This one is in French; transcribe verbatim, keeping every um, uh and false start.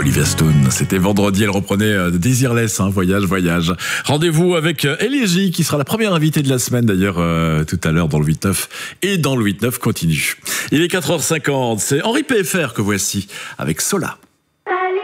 Olivia Stone, c'était vendredi, elle reprenait euh, Desireless, hein, voyage, voyage. Rendez-vous avec euh, Elégie, qui sera la première invitée de la semaine d'ailleurs euh, tout à l'heure dans le huit neuf et dans le huit neuf continue. Il est quatre heures cinquante, c'est Henri P F R que voici avec Sola.